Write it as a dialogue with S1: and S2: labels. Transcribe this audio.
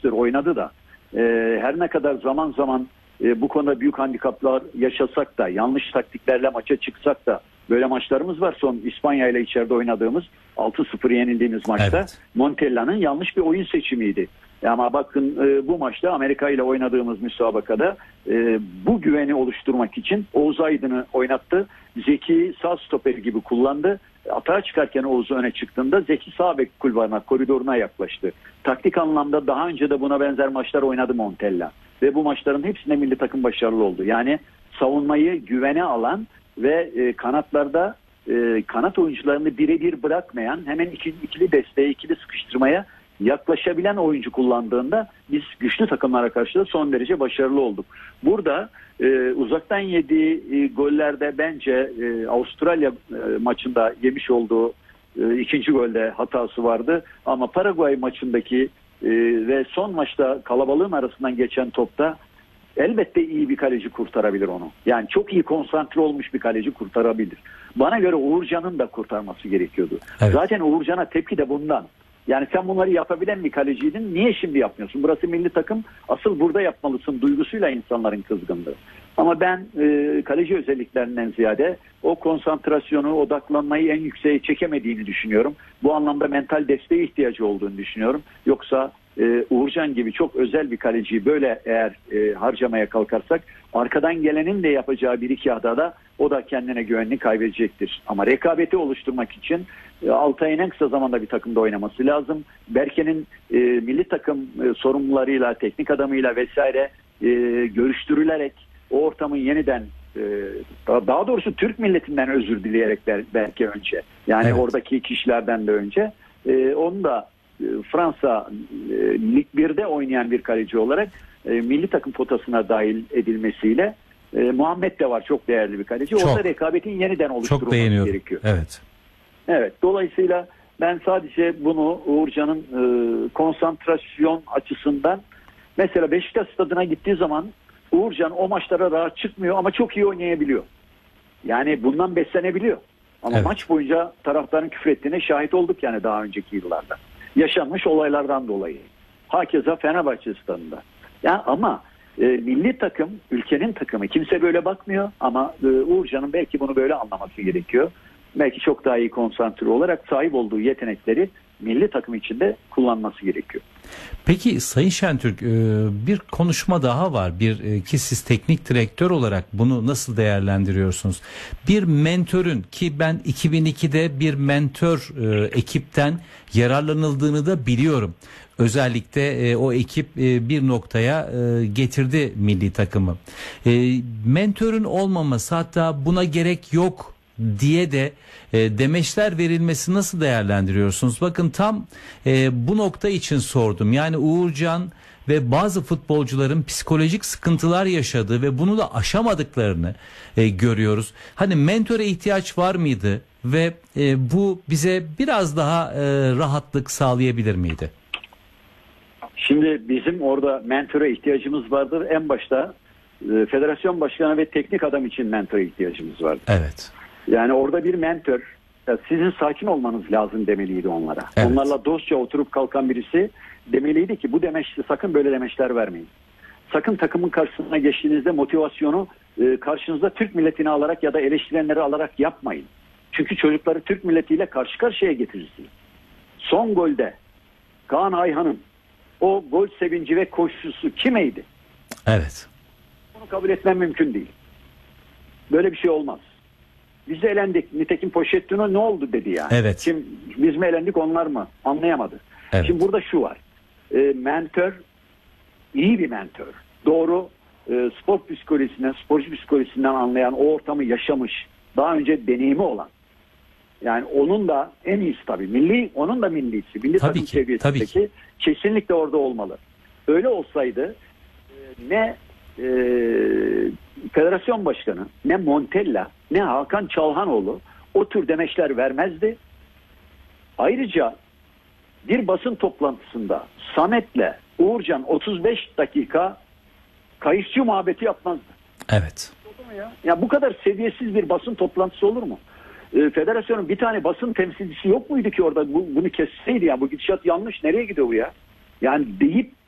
S1: oynamıştır, oynadı da. Her ne kadar zaman zaman bu konuda büyük handikaplar yaşasak da, yanlış taktiklerle maça çıksak da, böyle maçlarımız var. Son İspanya ile içeride oynadığımız 6-0 yenildiğimiz maçta
S2: Evet.
S1: Montella'nın yanlış bir oyun seçimiydi. Ama bakın bu maçta Amerika ile oynadığımız müsabakada bu güveni oluşturmak için Oğuz Aydın'ı oynattı. Zeki sağ stoper gibi kullandı. Atağa çıkarken Oğuz öne çıktığında Zeki sağ bek kulvarına, koridoruna yaklaştı. Taktik anlamda daha önce de buna benzer maçlar oynadı Montella. Ve bu maçların hepsinde milli takım başarılı oldu. Yani savunmayı güvene alan ve kanatlarda kanat oyuncularını birebir bırakmayan, hemen ikili desteğe, ikili sıkıştırmaya yaklaşabilen oyuncu kullandığında biz güçlü takımlara karşı da son derece başarılı olduk. Burada uzaktan yediği gollerde bence Avustralya maçında yemiş olduğu ikinci golde hatası vardı. Ama Paraguay maçındaki ve son maçta kalabalığın arasından geçen topta elbette iyi bir kaleci kurtarabilir onu. Yani çok iyi konsantre olmuş bir kaleci kurtarabilir. Bana göre Uğurcan'ın da kurtarması gerekiyordu.
S2: Evet.
S1: Zaten Uğurcan'a tepki de bundan. Yani sen bunları yapabilen bir kaleciydin. Niye şimdi yapmıyorsun? Burası milli takım. Asıl burada yapmalısın duygusuyla insanların kızgınlığı. Ama ben kaleci özelliklerinden ziyade o konsantrasyonu, odaklanmayı en yükseğe çekemediğini düşünüyorum. Bu anlamda mental desteğe ihtiyacı olduğunu düşünüyorum. Yoksa Uğurcan gibi çok özel bir kaleciyi böyle eğer harcamaya kalkarsak arkadan gelenin de yapacağı bir iki hatada o da kendine güvenini kaybedecektir. Ama rekabeti oluşturmak için Altay'ın en kısa zamanda bir takımda oynaması lazım. Berke'nin milli takım sorumlularıyla, teknik adamıyla vesaire görüştürülerek o ortamın yeniden daha doğrusu Türk milletinden özür dileyerek belki önce. Yani
S2: evet.
S1: Oradaki kişilerden de önce onu da Fransa Lig 1'de oynayan bir kaleci olarak milli takım potasına dahil edilmesiyle Muhammed de var, çok değerli bir kaleci.
S2: Çok.
S1: Orada rekabetin yeniden oluşturulması gerekiyor.
S2: Evet.
S1: Evet. Dolayısıyla ben sadece bunu Uğurcan'ın konsantrasyon açısından mesela Beşiktaş stadına gittiği zaman Uğurcan o maçlara rahat çıkmıyor ama çok iyi oynayabiliyor. Yani bundan beslenebiliyor. Ama
S2: evet.
S1: maç boyunca taraftarın küfür ettiğine şahit olduk yani daha önceki yıllarda. Yaşanmış olaylardan dolayı. Hakeza Fenerbahçe stadında. Yani ama milli takım, ülkenin takımı. Kimse böyle bakmıyor ama Uğurcan'ın belki bunu böyle anlaması gerekiyor. Belki çok daha iyi konsantre olarak sahip olduğu yetenekleri milli takım içinde kullanması gerekiyor.
S2: Peki Sayın Şentürk, bir konuşma daha var. Ki siz teknik direktör olarak bunu nasıl değerlendiriyorsunuz? Bir mentörün, ki ben 2002'de bir mentör ekipten yararlanıldığını da biliyorum. Özellikle o ekip bir noktaya getirdi milli takımı. Mentörün olmaması, hatta buna gerek yok diye de demeçler verilmesi nasıl değerlendiriyorsunuz? Bakın tam bu nokta için sordum. Yani Uğurcan ve bazı futbolcuların psikolojik sıkıntılar yaşadığı ve bunu da aşamadıklarını görüyoruz. Hani mentöre ihtiyaç var mıydı ve bu bize biraz daha rahatlık sağlayabilir miydi?
S1: Şimdi bizim orada mentöre ihtiyacımız vardır. En başta federasyon başkanı ve teknik adam için mentöre ihtiyacımız vardır.
S2: Evet.
S1: Yani orada bir mentor, sizin sakin olmanız lazım demeliydi onlara.
S2: Evet.
S1: Onlarla dostça oturup kalkan birisi demeliydi ki bu demeçli, sakın böyle demeçler vermeyin. Sakın takımın karşısına geçtiğinizde motivasyonu karşınızda Türk milletini alarak ya da eleştirenleri alarak yapmayın. Çünkü çocukları Türk milletiyle karşı karşıya getirirsiniz. Son golde Kaan Ayhan'ın o gol sevinci ve koşusu kimeydi?
S2: Evet.
S1: Bunu kabul etmem mümkün değil. Böyle bir şey olmaz. Biz de elendik. Nitekim Pochettino ne oldu dedi yani.
S2: Evet.
S1: Şimdi biz mi elendik, onlar mı? Anlayamadı.
S2: Evet.
S1: Şimdi burada şu var. Mentor, iyi bir mentor. Doğru spor psikolojisinden, sporcu psikolojisinden anlayan, o ortamı yaşamış, daha önce deneyimi olan. Yani onun da en iyisi tabii. Onun da millisi. Milli
S2: Tabii
S1: takım
S2: ki,
S1: seviyesindeki kesinlikle orada olmalı. Öyle olsaydı ne federasyon başkanı, ne Montella, ne Hakan Çalhanoğlu o tür demeçler vermezdi. Ayrıca bir basın toplantısında Samet'le Uğurcan 35 dakika kayışçı muhabbeti yapmazdı.
S2: Evet.
S1: Ya bu kadar seviyesiz bir basın toplantısı olur mu? Federasyonun bir tane basın temsilcisi yok muydu ki orada bunu kesseydi ya, bu gidişat yanlış, nereye gidiyor bu ya? Yani deyip